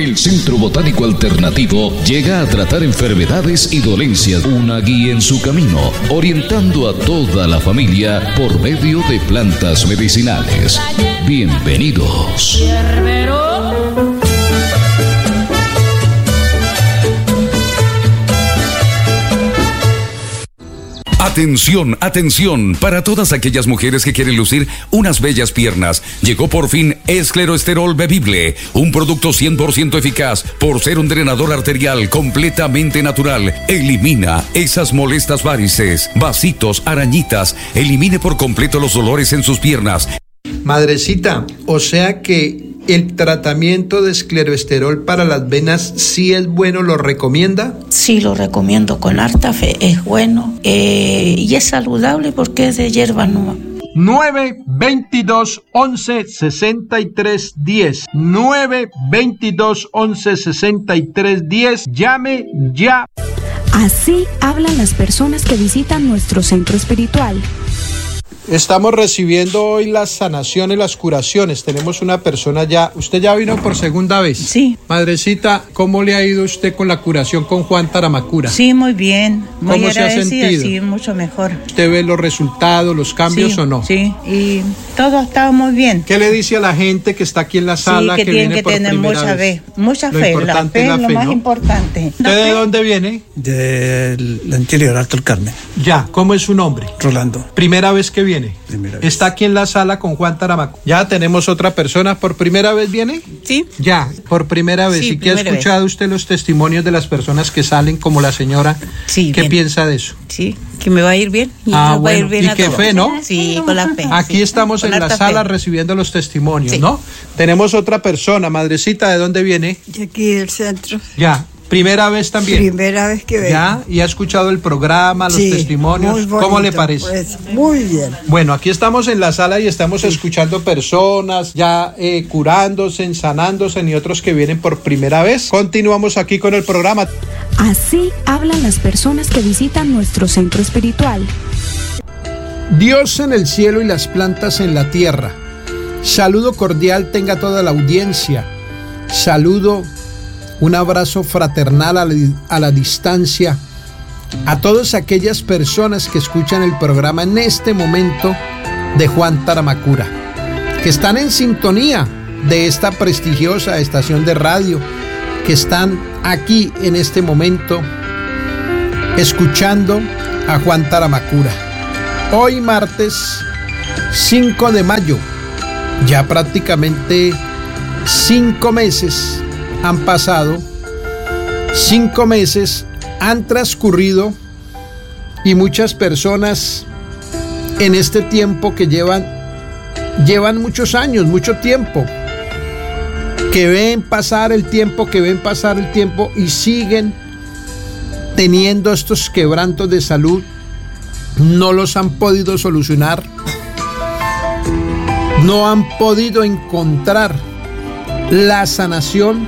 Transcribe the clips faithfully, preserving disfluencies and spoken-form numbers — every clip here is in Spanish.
El Centro Botánico Alternativo llega a tratar enfermedades y dolencias. Una guía en su camino, orientando a toda la familia por medio de plantas medicinales. Bienvenidos. Atención, atención, para todas aquellas mujeres que quieren lucir unas bellas piernas. Llegó por fin Escleroesterol Bebible, un producto cien por ciento eficaz por ser un drenador arterial completamente natural. Elimina esas molestas varices, vasitos, arañitas. Elimine por completo los dolores en sus piernas. Madrecita, o sea que el tratamiento de escleroesterol para las venas sí es bueno, ¿lo recomienda? Sí, lo recomiendo con harta fe, es bueno eh, y es saludable porque es de hierba nueva. nueve veintidós once sesenta y tres diez nueve veintidós once sesenta y tres diez. Llame ya. Así hablan las personas que visitan nuestro centro espiritual. Estamos recibiendo hoy las sanaciones, las curaciones. Tenemos una persona ya. ¿Usted ya vino por segunda vez? Sí. Madrecita, ¿cómo le ha ido usted con la curación con Juan Taramacura? Sí, muy bien. Muy ¿Cómo se ha sentido? Sí, mucho mejor. ¿Usted ve los resultados, los cambios sí, o no? Sí, y todo ha estado muy bien. ¿Qué le dice a la gente que está aquí en la sala? Sí, que, que tienen viene que por tener mucha vez? fe, mucha Lo fe. La fe es la lo fe, más ¿no? importante. ¿Usted de dónde viene? Del interior, Alto el Carmen. Ya, ¿cómo es su nombre? Rolando. ¿Primera vez que viene? Primera vez. Está aquí en la sala con Juan Taramacura. Ya tenemos otra persona. ¿Por primera vez viene? Sí. Ya, por primera vez. Sí, ¿Y qué ha escuchado vez. usted los testimonios de las personas que salen como la señora? Sí. ¿Qué bien. piensa de eso? Sí, que me va a ir bien. Y ah, bueno. va a ir bien y a qué todos. fe, ¿no? Sí, con la fe. Aquí sí. estamos con en la sala fe. recibiendo los testimonios, sí. ¿no? Tenemos otra persona. Madrecita, ¿de dónde viene? De aquí del centro. Ya. ¿Primera vez también? Primera vez que vengo. ¿Ya? ¿Y ha escuchado el programa, los sí, testimonios? Muy bonito, ¿Cómo le parece? Pues muy bien. Bueno, aquí estamos en la sala y estamos sí. escuchando personas ya eh, curándose, sanándose y otros que vienen por primera vez. Continuamos aquí con el programa. Así hablan las personas que visitan nuestro centro espiritual. Dios en el cielo y las plantas en la tierra. Saludo cordial tenga toda la audiencia. Saludo, un abrazo fraternal a la, a la distancia a todas aquellas personas que escuchan el programa en este momento de Juan Taramacura, que están en sintonía de esta prestigiosa estación de radio, que están aquí en este momento escuchando a Juan Taramacura. Hoy martes cinco de mayo, ya prácticamente cinco meses han pasado, cinco meses han transcurrido y muchas personas en este tiempo que llevan, llevan muchos años, mucho tiempo, que ven pasar el tiempo, que ven pasar el tiempo y siguen teniendo estos quebrantos de salud, no los han podido solucionar, no han podido encontrar la sanación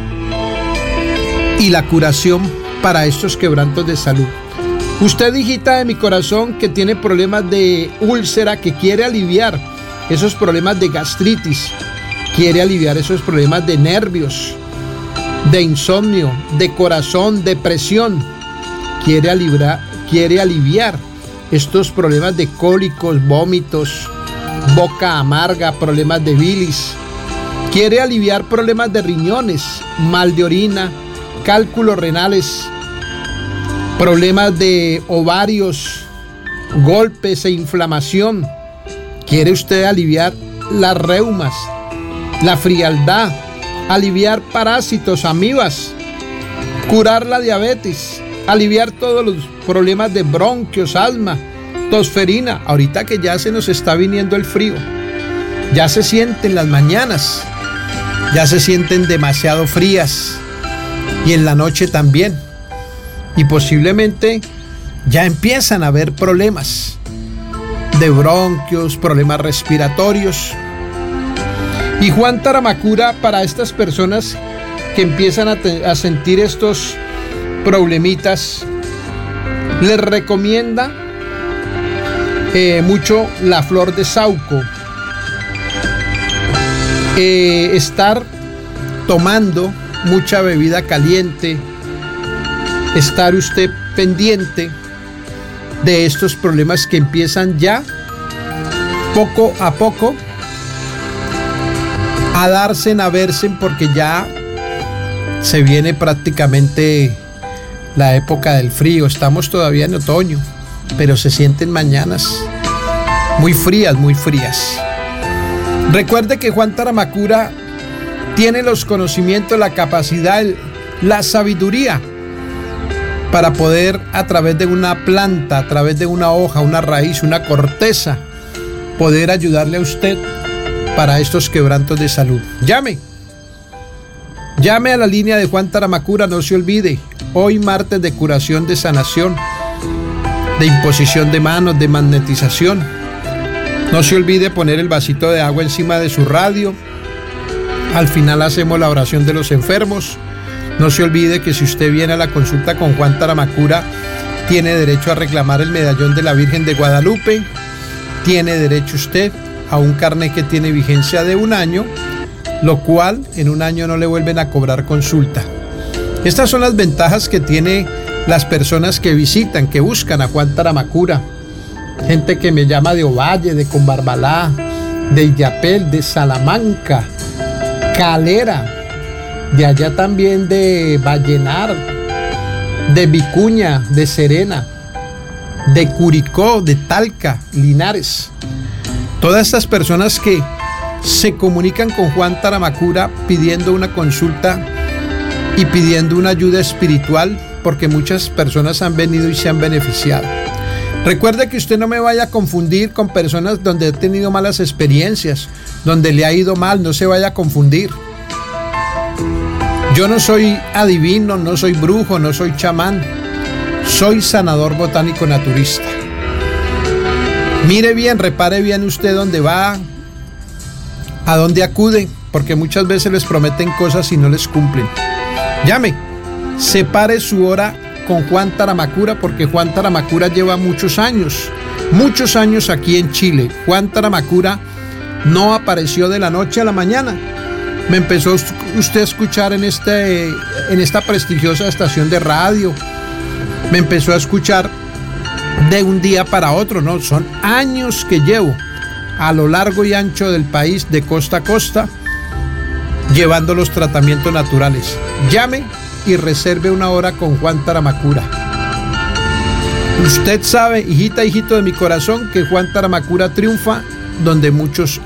y la curación para estos quebrantos de salud. Usted, hijita de mi corazón, que tiene problemas de úlcera, que quiere aliviar esos problemas de gastritis, quiere aliviar esos problemas de nervios, de insomnio, de corazón, depresión, quiere aliviar, quiere aliviar estos problemas de cólicos, vómitos, boca amarga, problemas de bilis, quiere aliviar problemas de riñones, mal de orina, cálculos renales, problemas de ovarios, golpes e inflamación. ¿Quiere usted aliviar las reumas, la frialdad, aliviar parásitos, amibas, curar la diabetes, aliviar todos los problemas de bronquios, asma, tosferina? Ahorita que ya se nos está viniendo el frío, ya se sienten las mañanas, ya se sienten demasiado frías, y en la noche también, y posiblemente ya empiezan a haber problemas de bronquios, problemas respiratorios. Y Juan Taramacura, para estas personas que empiezan a, te- a sentir estos problemitas, les recomienda eh, mucho la flor de Sauco, eh, estar tomando mucha bebida caliente, estar usted pendiente de estos problemas que empiezan ya poco a poco a darse, a verse, porque ya se viene prácticamente la época del frío. Estamos todavía en otoño, pero se sienten mañanas muy frías, muy frías. Recuerde que Juan Taramacura tiene los conocimientos, la capacidad, la sabiduría para poder, a través de una planta, a través de una hoja, una raíz, una corteza, poder ayudarle a usted para estos quebrantos de salud. Llame. Llame a la línea de Juan Taramacura, no se olvide. Hoy martes de curación, de sanación, de imposición de manos, de magnetización. No se olvide poner el vasito de agua encima de su radio. Al final hacemos la oración de los enfermos. No se olvide que si usted viene a la consulta con Juan Taramacura, tiene derecho a reclamar el medallón de la Virgen de Guadalupe. Tiene derecho usted a un carnet que tiene vigencia de un año, lo cual en un año no le vuelven a cobrar consulta. Estas son las ventajas que tiene las personas que visitan, que buscan a Juan Taramacura. Gente que me llama de Ovalle, de Combarbalá, de Illapel, de Salamanca, Calera, de allá también de Vallenar, de Vicuña, de Serena, de Curicó, de Talca, Linares. Todas estas personas que se comunican con Juan Taramacura pidiendo una consulta y pidiendo una ayuda espiritual, porque muchas personas han venido y se han beneficiado. Recuerde que usted no me vaya a confundir con personas donde ha tenido malas experiencias, donde le ha ido mal, no se vaya a confundir. Yo no soy adivino, no soy brujo, no soy chamán, soy sanador botánico naturista. Mire bien, repare bien usted dónde va, a dónde acude, porque muchas veces les prometen cosas y no les cumplen. Llame, separe su hora con Juan Taramacura, porque Juan Taramacura lleva muchos años, muchos años aquí en Chile. Juan Taramacura no apareció de la noche a la mañana. Me empezó usted a escuchar en, este, en esta prestigiosa estación de radio. Me empezó a escuchar de un día para otro, no, son años que llevo a lo largo y ancho del país, de costa a costa, llevando los tratamientos naturales. Llame y reserve una hora con Juan Taramacura. Usted sabe, hijita, hijito de mi corazón, que Juan Taramacura triunfa donde muchos